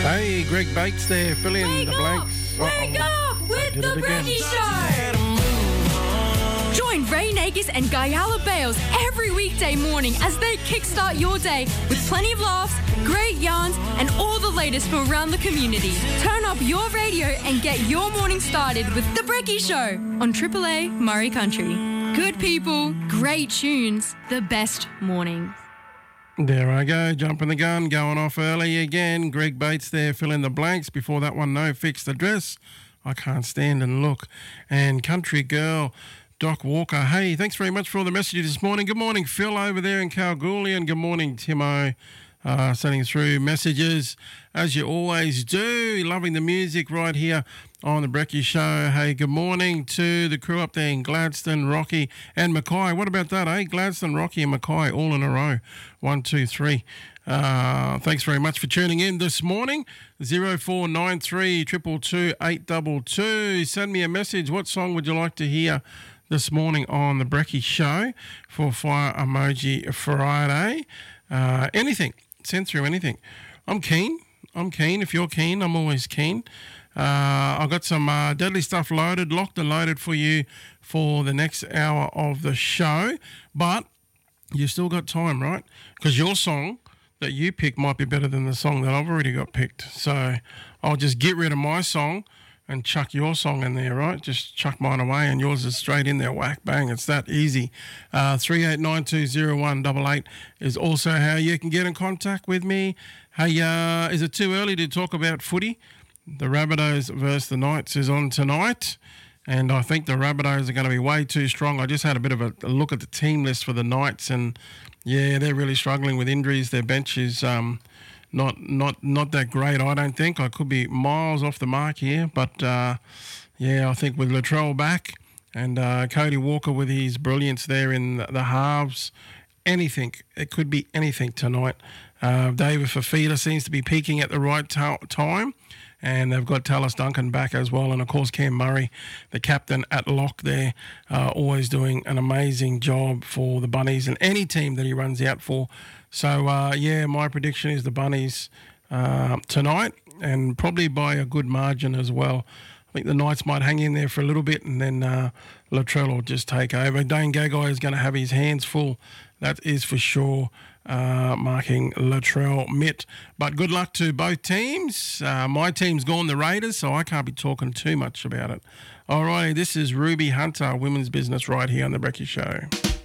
Hey, Greg Bates there, fill in Wake the up! blanks. Wake up with did the it again. Brekkie Show! Join Ray Nagus and Guyala Bales every weekday morning as they kickstart your day with plenty of laughs, great yarns, and all the latest from around the community. Turn up your radio and get your morning started with the Brekkie Show on Triple A Murray Country. Good people, great tunes, the best mornings. There I go, jumping the gun, going off early again. Greg Bates there, fill in the blanks. Before that one, no fixed address. I can't stand and look. And Country Girl, Doc Walker. Hey, thanks very much for all the messages this morning. Good morning, Phil, over there in Kalgoorlie. And good morning, Timo, sending through messages, as you always do. Loving the music right here on the Brekkie Show. Hey, good morning to the crew up there in Gladstone, Rocky and Mackay. What about that, eh? Gladstone, Rocky and Mackay all in a row. 1, 2, 3. Thanks very much for tuning in this morning. 0493 222 822. Send me a message. What song would you like to hear this morning on the Brekkie Show for Fire Emoji Friday? Anything. Send through anything. I'm keen. If you're keen, I'm always keen. I've got some deadly stuff loaded, locked and loaded for you for the next hour of the show. But you still got time, right? Because your song that you pick might be better than the song that I've already got picked. So I'll just get rid of my song and chuck your song in there, right? Just chuck mine away and yours is straight in there. Whack, bang. It's that easy. 38920188 is also how you can get in contact with me. Hey, is it too early to talk about footy? The Rabbitohs versus the Knights is on tonight, and I think the Rabbitohs are going to be way too strong. I just had a bit of a look at the team list for the Knights, and yeah, they're really struggling with injuries. Their bench is not that great, I don't think. I could be miles off the mark here, but yeah, I think with Latrell back and Cody Walker with his brilliance there in the halves, anything, it could be anything tonight. David Fafita seems to be peaking at the right time. And they've got Tallis Duncan back as well. And, of course, Cam Murray, the captain at lock there, always doing an amazing job for the Bunnies and any team that he runs out for. So, yeah, my prediction is the Bunnies tonight, and probably by a good margin as well. I think the Knights might hang in there for a little bit, and then Latrell will just take over. Dane Gagai is going to have his hands full. That is for sure. Marking Latrell Mitt. But good luck to both teams. My team's gone the Raiders, so I can't be talking too much about it. All right, this is Ruby Hunter, Women's Business, right here on the Brekkie Show.